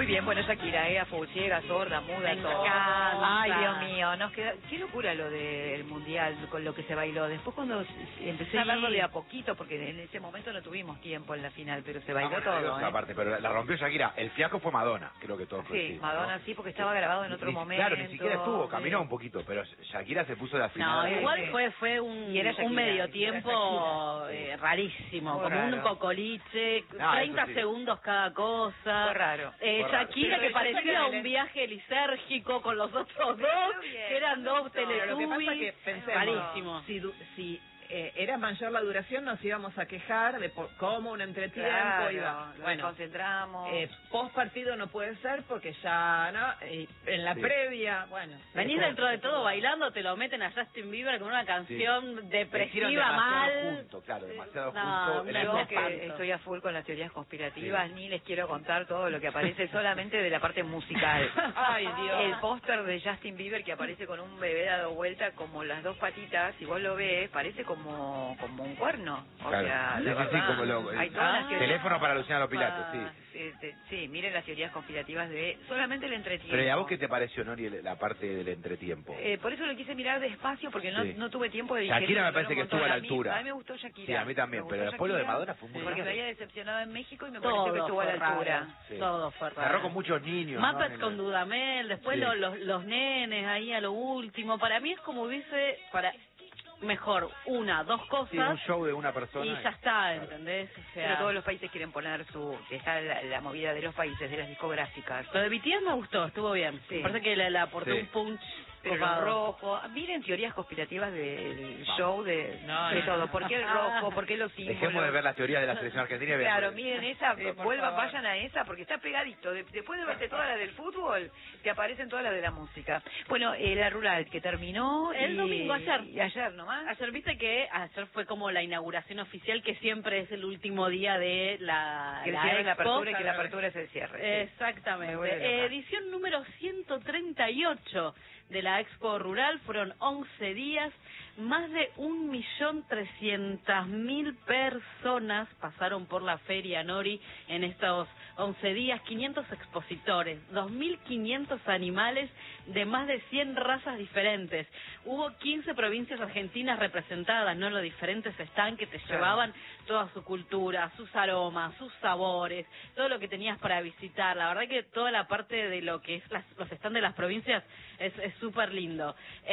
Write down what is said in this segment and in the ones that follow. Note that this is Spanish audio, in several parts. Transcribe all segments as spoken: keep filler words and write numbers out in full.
bien, bueno, Shakira, eh, a full, ciega, sorda, muda, todo. Ay, Dios mío, nos queda... Qué locura lo del Mundial, con lo que se bailó. Después cuando empecé sí. a verlo de a poquito, porque en ese momento no tuvimos tiempo en la final, pero se bailó no, todo, ¿eh? Aparte, pero la rompió Shakira. El fiasco fue Madonna, creo que todos Sí, Madonna ¿no? sí, porque estaba grabado en otro ni, momento. Claro, ni siquiera estuvo, caminó sí. un poquito, pero Shakira se puso de la final. No, igual fue fue un, Shakira, un medio tiempo eh, rarísimo, muy como raro. Un cocoliche, no, treinta sí. segundos cada cosa. Fue raro. Eh, fue Shakira raro. que parecía un viaje lisérgico con los otros dos, que eran dos teletubbies. Rarísimo. Si, si eh, era mayor la duración, nos íbamos a quejar de por, cómo un entretiempo claro, iba. Bueno, nos concentramos. Eh, post partido no puede ser porque ya, ¿no? Eh, en la sí. previa, bueno. Venís sí, dentro de todo bailando, te lo meten a Justin Bieber con una canción sí. depresiva mal. Junto, claro, demasiado no, junto. No, yo que estoy a full con las teorías conspirativas, sí. ni les quiero contar todo lo que aparece solamente de la parte musical. Ay, Dios. El póster de Justin Bieber que aparece con un bebé dado vuelta como las dos patitas, si vos lo ves, parece como como como un cuerno, o claro. sea, sí, la sí, verdad, sí, como lo, hay todas ah, las teorías, teléfono para Luciano Pilato, sí. Sí, sí, sí, miren las teorías conspirativas de solamente el entretiempo. Pero ¿y a vos qué te pareció, Nori, la parte del entretiempo? Eh, por eso lo quise mirar despacio, porque no, sí. no tuve tiempo de digerir. Shakira me parece que estuvo a la altura. A mí, a mí me gustó Shakira. Sí, a mí también, pero después Shakira, lo de Madonna fue muy sí, porque raro. me había decepcionado en México y me todo pareció que estuvo a la altura. Sí. Todo fue raro. Agarró con muchos niños. Muppets ¿no? con Dudamel, después sí. los, los, los nenes ahí a lo último. Para mí es como hubiese... para mejor una, dos cosas. Sí, un show de una persona. Y ya está, ¿entendés? O sea, pero todos los países quieren poner su... Está la, la movida de los países, de las discográficas. Lo de B T S me gustó, estuvo bien. Sí. Parece que le, le aportó sí. un punch. Pero el rojo, miren teorías conspirativas del show de, no, de no. todo. ¿Por qué el rojo? ¿Por qué los símbolos? Dejemos de ver la teoría de la selección argentina y veamos. Claro, miren esa, sí, vuelvan, vayan a esa, porque está pegadito. De, después de verte todas las del fútbol, te aparecen todas las de la música. Bueno, eh, la rural que terminó el y, domingo, ayer. Y ayer nomás. Ayer viste que ayer fue como la inauguración oficial, que siempre es el último día de la, que la, el expo, la apertura y que la apertura es el cierre. Exactamente. Eh, edición número ciento treinta y ocho de la Expo Rural, fueron once días, más de un millón trescientas mil personas pasaron por la feria, Nori, en estos once días, quinientos expositores, dos mil quinientos animales de más de cien razas diferentes. Hubo quince provincias argentinas representadas, ¿no? Los diferentes stands que te claro. llevaban toda su cultura, sus aromas, sus sabores, todo lo que tenías para visitar. La verdad que toda la parte de lo que es las, los stands de las provincias es súper lindo.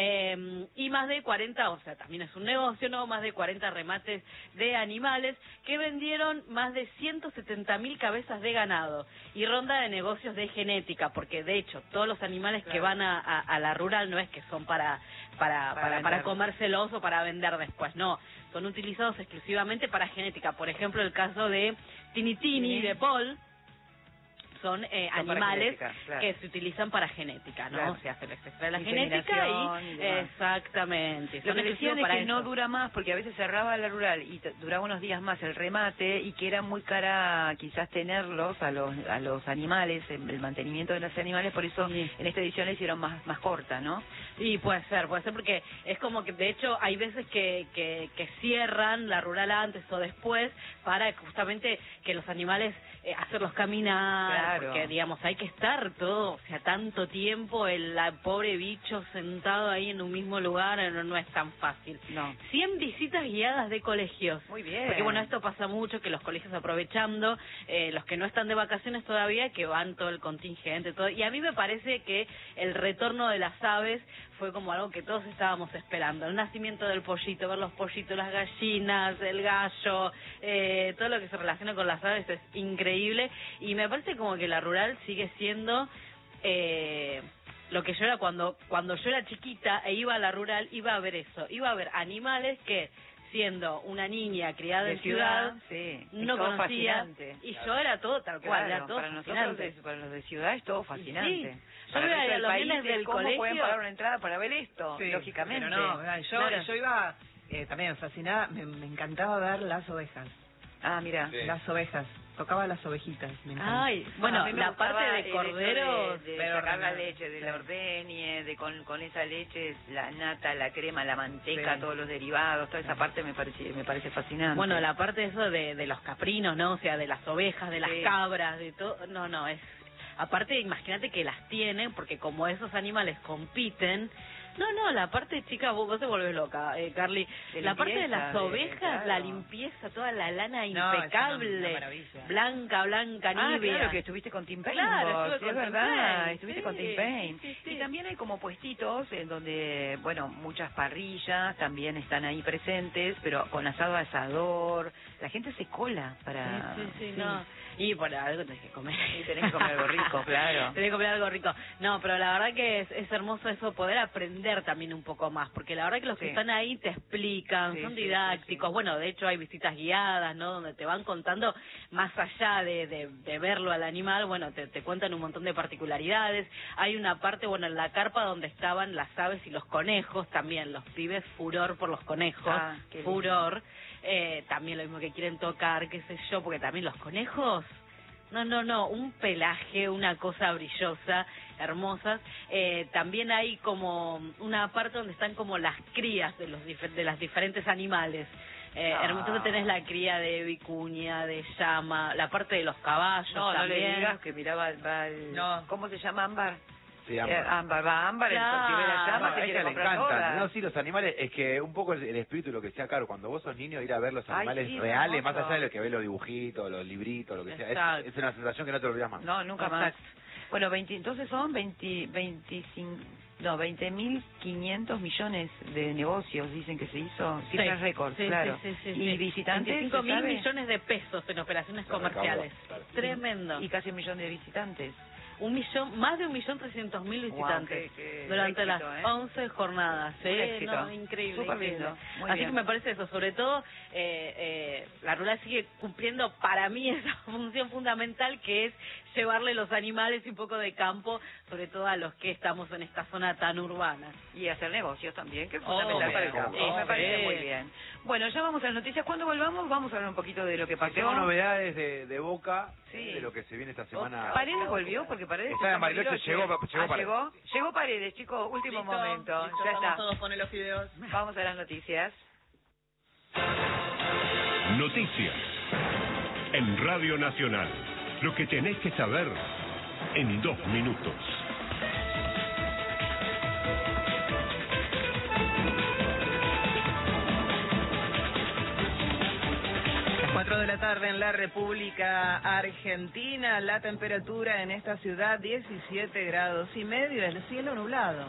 Eh, y más de cuarenta, o sea, también es un negocio, ¿no? Más de cuarenta remates de animales que vendieron más de ciento setenta mil cabezas de ganado y ronda de negocios de genética, porque de hecho todos los animales claro. que van a, a, a la rural no es que son para para para, para, para comérselos o para vender después, no, son utilizados exclusivamente para genética. Por ejemplo, el caso de Tini Tini, sí. de Paul, son eh, son animales claro. que se utilizan para genética, ¿no? Claro. O sea, se les extrae la genética y... y exactamente. Lo que decían es que eso. no dura más, porque a veces cerraba la rural y duraba unos días más el remate y que era muy cara quizás tenerlos a los a los animales, el mantenimiento de los animales, por eso sí. en esta edición la hicieron más más corta, ¿no? Y puede ser, puede ser porque es como que de hecho hay veces que, que, que cierran la rural antes o después para justamente que los animales eh, hacerlos caminar, claro. porque digamos hay que estar todo, o sea, tanto tiempo el la, pobre bicho sentado ahí en un mismo lugar no, no es tan fácil. No. cien visitas guiadas de colegios. Muy bien. Porque bueno, esto pasa mucho, que los colegios aprovechando, eh, los que no están de vacaciones todavía, que van todo el contingente, todo. Y a mí me parece que el retorno de las aves fue como algo que todos estábamos esperando. El nacimiento del pollito, ver los pollitos, las gallinas, el gallo, eh, todo lo que se relaciona con las aves es increíble. Y me parece como que la rural sigue siendo... Eh, lo que yo era cuando cuando yo era chiquita e iba a la rural, iba a ver eso, iba a ver animales que siendo una niña criada de en ciudad, ciudad sí, no conocía, fascinante. y yo era todo tal cual, claro, era todo para fascinante. Nosotros, de, para los de ciudad es todo fascinante. Sí. Yo iba a los nenes del ¿cómo colegio? pueden pagar una entrada para ver esto? Sí, lógicamente. Pero no, yo, claro. yo iba eh, también fascinada, me, me encantaba ver las ovejas. Ah, mira. Sí. Las ovejas. Tocaba las ovejitas, me encanta. Ay, bueno, ah, la parte de corderos, de, de pero sacar la leche, de la ordeñe, de con, con esa leche, la nata, la crema, la manteca, sí. todos los derivados, toda esa parte me parece me parece fascinante. Bueno, la parte de eso de, de los caprinos, ¿no? O sea, de las ovejas, de las sí. cabras, de todo, no, no, es... aparte imagínate que las tienen, porque como esos animales compiten, no, no, la parte, chica, vos, vos te volvés loca, eh, Carly. De la parte de las limpieza, de- ovejas, claro. la limpieza, toda la lana No, impecable, es una- una maravilla. blanca, blanca, Ah, nívea. claro, que estuviste con Tim Payne. Claro, vos, estuve sí, con es Tim verdad, Payne, estuviste sí, con Tim Payne. sí, sí. Y también hay como puestitos en donde, bueno, muchas parrillas también están ahí presentes, pero con asado a asador. La gente se cola para... Sí, sí, sí, no. Y por algo tenés que comer. Y tenés que comer algo rico, claro. Tenés que comer algo rico. No, pero la verdad que es, es hermoso eso, poder aprender también un poco más, porque la verdad que los que Sí. están ahí te explican, Sí, son sí, didácticos. sí, sí. Bueno, de hecho hay visitas guiadas, ¿no? Donde te van contando, más allá de, de, de verlo al animal, bueno, te, te cuentan un montón de particularidades. Hay una parte, bueno, en la carpa donde estaban las aves y los conejos, también los pibes furor por los conejos, Ah, qué lindo. furor. Eh, también lo mismo que quieren tocar, qué sé yo, porque también los conejos... No, no, no, un pelaje, una cosa brillosa, hermosas. Eh, también hay como una parte donde están como las crías de los difer- de las diferentes animales. Eh, Ah. hermoso, tenés la cría de vicuña, de llama, la parte de los caballos No, no también. le digas que miraba va el... No. ¿Cómo se llama Ámbar? Sí, Eh, Ámbar. Ámbar, va Ámbar, Claro. el si ve la llama, No, se a quiere ella le comprar encantan. todas. No, sí, los animales, es que un poco el, el espíritu, lo que sea, claro, cuando vos sos niño, ir a ver los Ay, animales sí, reales, hermoso. más allá de lo que ves los dibujitos, los libritos, lo que sea, Exacto. es, es una sensación que no te olvidas más. No, nunca más. Exacto. Bueno, veinte, entonces son veinte, veinticinco, no, veinte mil quinientos millones de negocios, dicen que se hizo, cifras Sí, récords, sí, claro. sí, sí, sí, y sí. visitantes, veinticinco mil ¿se sabe? millones de pesos en operaciones Se recaudó, comerciales. claro. Tremendo. Y casi un millón de visitantes. Un millón, más de un millón trescientos mil visitantes Wow, qué- qué durante éxito, las ¿eh? once jornadas. Un ¿eh? éxito. No, increíble, Súper increíble. lindo, muy Así bien. que me parece eso, sobre todo eh, eh, la rural sigue cumpliendo para mí esa función fundamental que es llevarle los animales y un poco de campo, sobre todo a los que estamos en esta zona tan urbana. Y hacer negocios también, que es Obvio, fundamental para el campo. obvio. Me parece Sí. muy bien. Bueno, ya vamos a las noticias. Cuando volvamos, vamos a hablar un poquito de lo que pasó. Tengo novedades de, de Boca, Sí. de lo que se viene esta semana. Paredes volvió, porque Paredes Está en Bariloche, Bariloche. llegó- llegó Ah, Paredes. llegó, llegó Paredes, chicos, último Listo, momento. listo, Ya vamos está. todos, poner los videos. Vamos a las noticias. Noticias. En Radio Nacional. Lo que tenés que saber en dos minutos. cuatro de la tarde en la República Argentina, la temperatura en esta ciudad diecisiete grados y medio, el cielo nublado.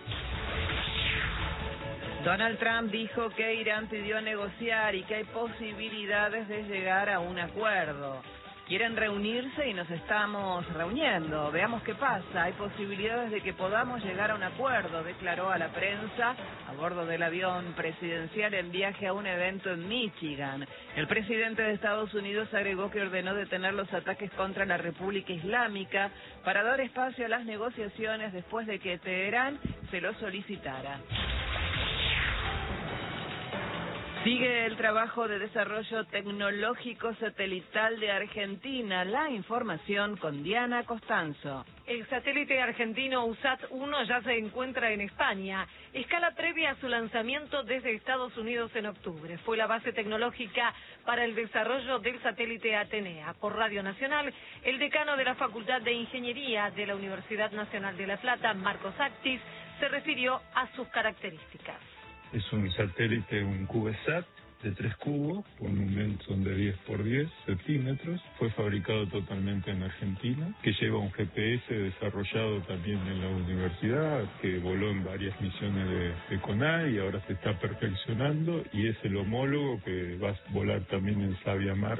Donald Trump dijo que Irán pidió negociar y que hay posibilidades de llegar a un acuerdo. Quieren reunirse y nos estamos reuniendo. Veamos qué pasa. Hay posibilidades de que podamos llegar a un acuerdo, declaró a la prensa a bordo del avión presidencial en viaje a un evento en Michigan. El presidente de Estados Unidos agregó que ordenó detener los ataques contra la República Islámica para dar espacio a las negociaciones después de que Teherán se lo solicitara. Sigue el trabajo de desarrollo tecnológico satelital de Argentina. La información con Diana Costanzo. El satélite argentino U S A T uno ya se encuentra en España, escala previa a su lanzamiento desde Estados Unidos en octubre. Fue la base tecnológica para el desarrollo del satélite Atenea. Por Radio Nacional, el decano de la Facultad de Ingeniería de la Universidad Nacional de La Plata, Marcos Actis, se refirió a sus características. Es un satélite, un CubeSat de tres cubos, con un Nelson de diez por diez centímetros. Fue fabricado totalmente en Argentina, que lleva un G P S desarrollado también en la universidad, que voló en varias misiones de, de CONAI y ahora se está perfeccionando, y es el homólogo que va a volar también en Sabia Mar.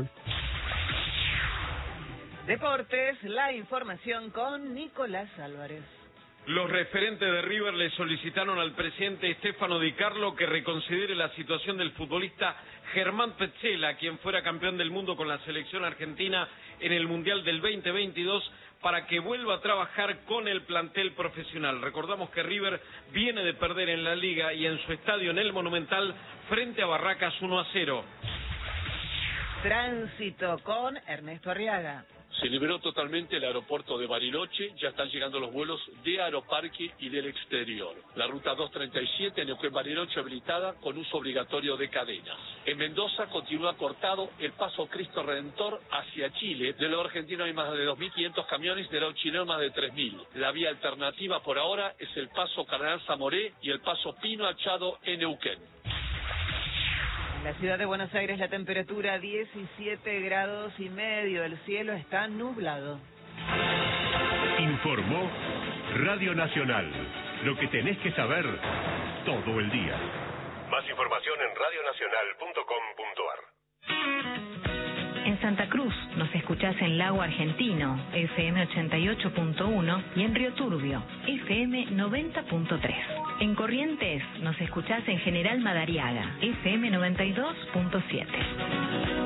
Deportes, la información con Nicolás Álvarez. Los referentes de River le solicitaron al presidente Stefano Di Carlo que reconsidere la situación del futbolista Germán Petzela, quien fuera campeón del mundo con la selección argentina en el Mundial del veinte veintidós, para que vuelva a trabajar con el plantel profesional. Recordamos que River viene de perder en la Liga y en su estadio en el Monumental frente a Barracas uno a cero. Tránsito con Ernesto Arriaga. Se liberó totalmente el aeropuerto de Bariloche, ya están llegando los vuelos de Aeroparque y del exterior. La ruta doscientos treinta y siete, Neuquén-Bariloche, habilitada con uso obligatorio de cadenas. En Mendoza continúa cortado el paso Cristo Redentor hacia Chile. Del lado argentino hay más de dos mil quinientos camiones, del lado chileno más de tres mil. La vía alternativa por ahora es el paso Cardenal Zamoré y el paso Pino Achado en Neuquén. En la ciudad de Buenos Aires la temperatura diecisiete grados y medio, el cielo está nublado. Informó Radio Nacional. Lo que tenés que saber todo el día. Más información en radio nacional punto com punto ar. En Santa Cruz nos escuchás en Lago Argentino, F M ochenta y ocho punto uno, y en Río Turbio, F M noventa punto tres. En Corrientes nos escuchás en General Madariaga, F M noventa y dos punto siete.